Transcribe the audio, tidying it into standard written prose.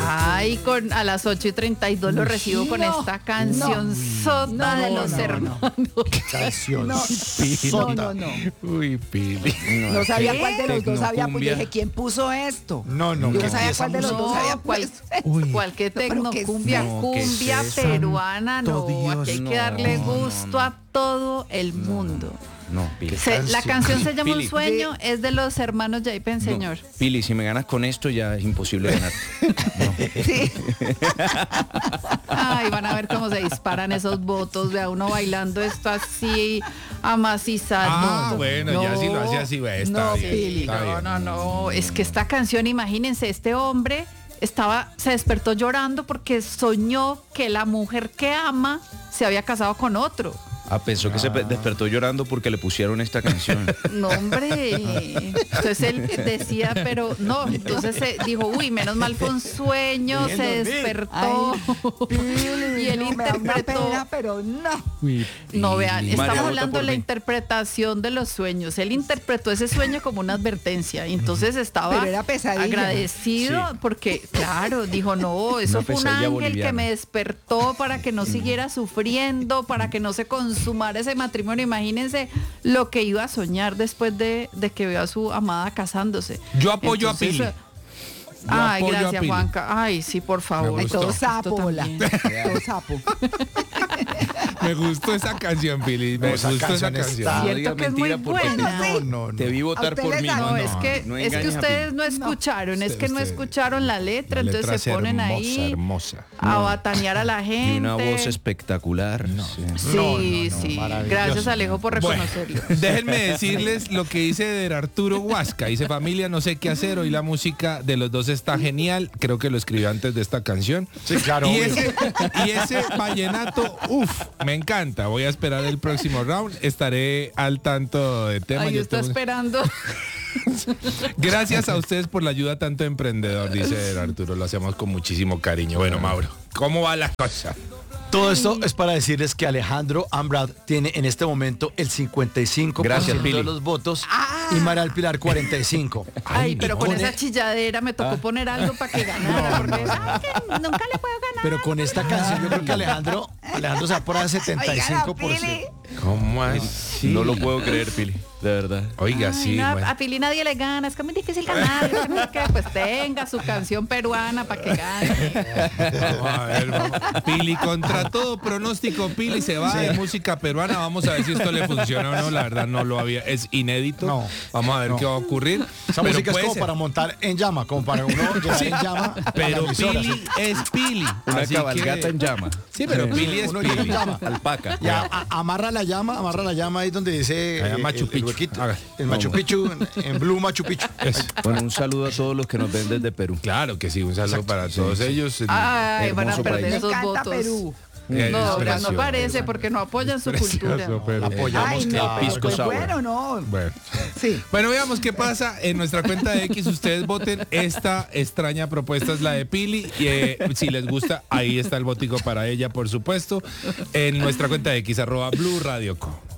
Ay, a las 8:32 lo recibo con esta canción sota de los hermanos. Canción. No. Uy, Pili. No sabía cuál de los dos había, pues Tecnocumbia. dije, ¿quién puso esto? No. Yo ¿qué no sabía es cuál de esa los dos música? había No, ¿cuál puesto. que Pero tecno, ¿qué es cumbia, eso? ¿Qué es cumbia eso? peruana? No, Dios, aquí hay que no, darle no, gusto a todo el mundo. No, Pili. La canción se llama Un Pili. sueño, es de los hermanos Yaipen, señor. No, Pili, si me ganas con esto ya es imposible ganar. No. Sí. Ay, van a ver cómo se disparan esos votos, vea uno bailando esto así, amacizado. Ah, bueno, ya si lo hace así, está no, bien. Pili, está bien. No, es que esta canción, imagínense, este hombre se despertó llorando porque soñó que la mujer que ama se había casado con otro. Pensó que se despertó llorando porque le pusieron esta canción. No, hombre. Entonces él decía, pero no, entonces dijo, uy, menos mal fue un sueño, se despertó. Y él no, me da una interpretó. pena, pero no. Uy, No, vean, Pili. estamos María, vota hablando por de la mí. interpretación de los sueños. Él interpretó ese sueño como una advertencia. Y entonces estaba Pero era pesadilla. agradecido porque, claro, dijo, no, eso Una fue un pesadilla ángel que boliviana. me despertó para que no siguiera sufriendo, para que no se consumara ese matrimonio. Imagínense lo que iba a soñar después de que vio a su amada casándose. Yo apoyo a Pili. Ay, apoyo a gracias, Pili. Juanca. Ay, sí, por favor. Me Ay, gustó. todo sapo, Esto hola. también. Todo sapo. Me gustó esa canción, Pili. Me Esa gustó esa canción canción. está- No Cierto digas que es muy mentira porque buena. No. te vi votar ¿A usted por les mí. da? No, es que, no es que engañes a ustedes Pili. no escucharon, es que no Usted- escucharon la letra, La entonces letra se es ponen ahí hermosa. a batanear a la gente. Y una voz espectacular. Sí. Sí, sí. maravilloso. Gracias, Alejo, por Bueno, reconocerlo. déjenme decirles lo que dice de Arturo Huasca. Dice, familia, no sé qué hacer. Hoy la música de los dos está genial. Creo que lo escribió antes de esta canción. Sí, claro. Y obvio. ese vallenato, me encanta. Voy a esperar el próximo round. Estaré al tanto de tema. Ay, Yo está tengo- esperando. Gracias a ustedes por la ayuda tanto emprendedor, dice Arturo. Lo hacemos con muchísimo cariño. Bueno, Mauro, ¿cómo va la cosa? Todo esto es para decirles que Alejandro Ambrad tiene en este momento el 55% Gracias, de Pili. los votos y María del Pilar 45%. Ay, pero con pone- esa chilladera me tocó poner algo para que ganara. Porque ay, que nunca le puedo ganar. Pero con esta canción yo creo que Alejandro se va por ahí al Oiga, la 75%. Pili. ¿Cómo así? No lo puedo creer, Pili. De verdad. Oiga, Ay, sí. no, bueno. a Pili nadie le gana, es que es muy difícil ganar. Es que no sé qué, pues tenga su canción peruana para que gane. Vamos a ver, vamos. Pili, contra todo pronóstico, Pili se va de música peruana. Vamos a ver si esto le funciona o no. La verdad no lo había, es inédito. No, Vamos a ver no. qué va a ocurrir. Esa Pero música es puede como ser. para montar en llama, como para uno llegar en llama. a Pero la emisora, Pili ¿sí? es Pili. Una así cabalgata que- en llama. Sí, pero Pili es Uno llega en Pili. llama. Alpaca. Ya, amarra la llama ahí donde dice Allá Machu Picchu. huequito. Hágale. El Machu Picchu, en Blue Machu Picchu. Eso. Bueno, un saludo a todos los que nos ven desde Perú. Claro que sí, un saludo para todos ellos. Ay, van a Hermoso perder país. Me esos encanta votos. Perú. No, Es pues no precioso. parece porque no apoyan su cultura. Precioso, pero- Apoyamos Ay, que no, el pero pisco pues sour. bueno, no. Bueno. Sí. Bueno, veamos qué pasa en nuestra cuenta de X. Ustedes voten. Esta extraña propuesta es la de Pili. Y si les gusta, ahí está el votico para ella, por supuesto. En nuestra cuenta de X, @Blue Radio Co.